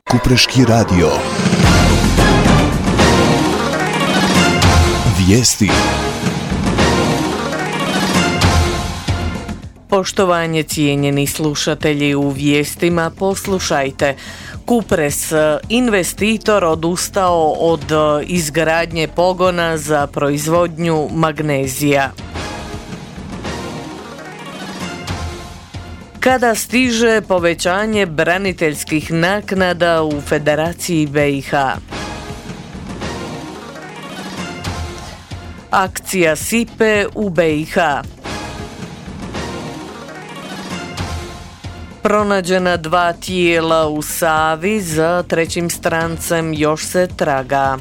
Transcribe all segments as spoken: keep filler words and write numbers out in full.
Kupreški radio. Vijesti. Poštovanje, cijenjeni slušatelji, u vijestima poslušajte. Kupres, investitor odustao od izgradnje pogona za proizvodnju magnezija. Kada stiže povećanje braniteljskih naknada u Federaciji B i H? Akcija Sipe u B i H. Pronađena dva tijela u Savi, za trećim strancem još se traga.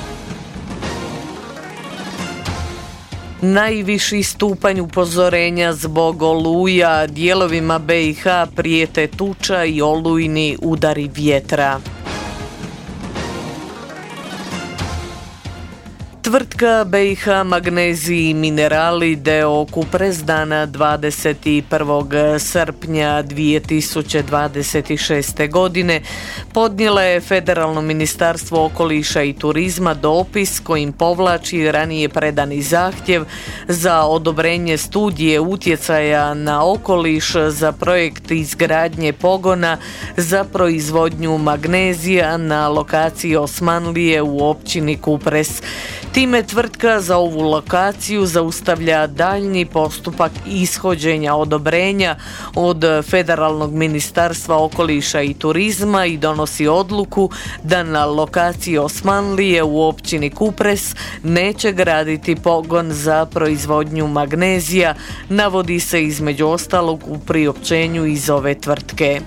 Najviši stupanj upozorenja zbog oluja, dijelovima B i H prijete tuča i olujni udari vjetra. Tvrtka B i H Magnezij i minerali d.o.o. Kupres dana dvadeset prvog srpnja dvije tisuće dvadeset šeste. godine podnijela je Federalno ministarstvo okoliša i turizma dopis kojim povlači ranije predani zahtjev za odobrenje studije utjecaja na okoliš za projekt izgradnje pogona za proizvodnju magnezija na lokaciji Osmanlije u općini Kupres. Time tvrtka za ovu lokaciju zaustavlja daljnji postupak ishođenja odobrenja od Federalnog ministarstva okoliša i turizma i donosi odluku da na lokaciji Osmanlije u općini Kupres neće graditi pogon za proizvodnju magnezija, navodi se između ostalog u priopćenju iz ove tvrtke.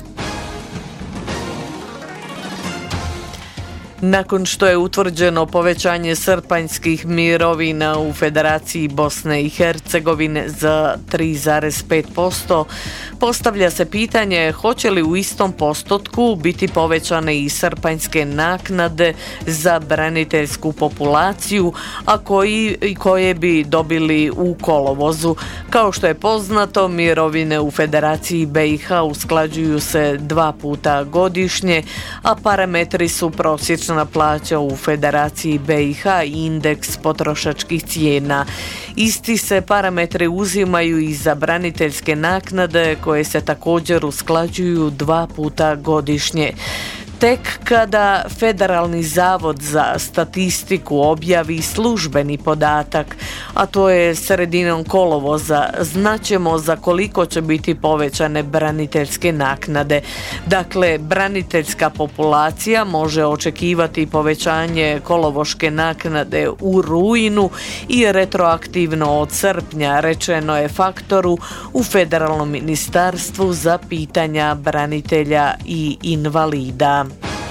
Nakon što je utvrđeno povećanje srpanjskih mirovina u Federaciji Bosne i Hercegovine za tri zarez pet posto, postavlja se pitanje hoće li u istom postotku biti povećane i srpanjske naknade za braniteljsku populaciju, a koji, koje bi dobili u kolovozu. Kao što je poznato, mirovine u Federaciji B i H usklađuju se dva puta godišnje, a parametri su prosječna plaća u Federaciji B i H i indeks potrošačkih cijena. Isti se parametri uzimaju i za braniteljske naknade koje se također usklađuju dva puta godišnje. Tek kada Federalni zavod za statistiku objavi službeni podatak, a to je sredinom kolovoza, znaćemo za koliko će biti povećane braniteljske naknade. Dakle, braniteljska populacija može očekivati povećanje kolovoške naknade u rujnu i retroaktivno od srpnja, rečeno je faktoru u Federalnom ministarstvu za pitanja branitelja i invalida.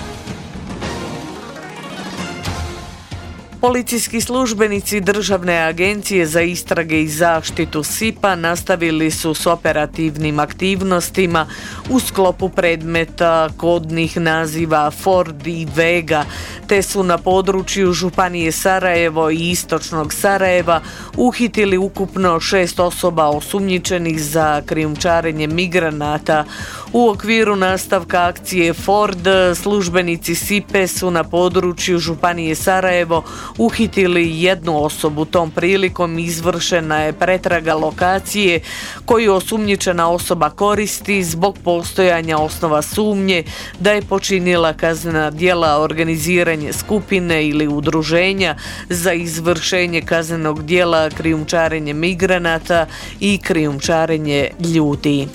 Policijski službenici Državne agencije za istrage i zaštitu Sipa nastavili su s operativnim aktivnostima u sklopu predmeta kodnih naziva Ford i Vega, te su na području Županije Sarajevo i Istočnog Sarajeva uhitili ukupno šest osoba osumnjičenih za krijumčarenje migranata. U okviru nastavka akcije Ford, službenici Sipe su na području Županije Sarajevo uhitili jednu osobu. Tom prilikom izvršena je pretraga lokacije koju osumnjičena osoba koristi zbog postojanja osnova sumnje da je počinila kaznena djela organiziranje skupine ili udruženja za izvršenje kaznenog djela krijumčarenje migranata i krijumčarenje ljudi.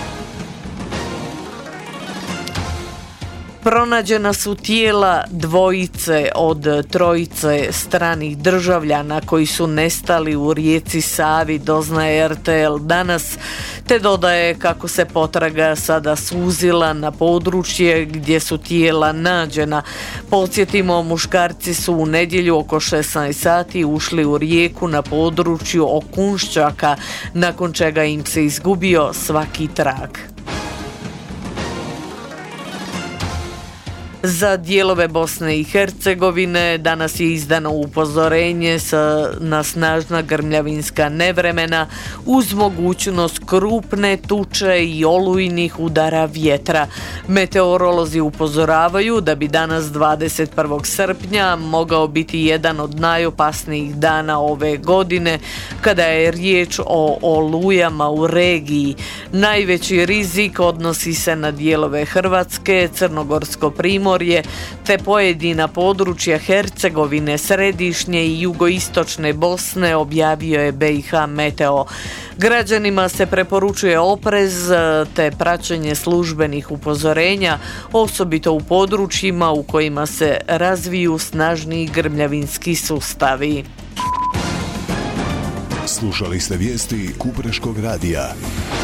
Pronađena su tijela dvojice od trojice stranih državljana koji su nestali u rijeci Savi, doznaje R T L danas, te dodaje kako se potraga sada suzila na područje gdje su tijela nađena. Podsjetimo, muškarci su u nedjelju oko šesnaest sati ušli u rijeku na području Okunšćaka, nakon čega im se izgubio svaki trag. Za dijelove Bosne i Hercegovine danas je izdano upozorenje sa, na snažna grmljavinska nevremena uz mogućnost krupne tuče i olujnih udara vjetra. Meteorolozi upozoravaju da bi danas dvadeset prvog srpnja mogao biti jedan od najopasnijih dana ove godine kada je riječ o olujama u regiji. Najveći rizik odnosi se na dijelove Hrvatske, Crnogorsko primorje te pojedina područja Hercegovine, središnje i jugoistočne Bosne, objavio je B i H Meteo. Građanima se preporučuje oprez te praćenje službenih upozorenja, osobito u područjima u kojima se razviju snažniji grmljavinski sustavi. Slušali ste vijesti Kupreškog radija.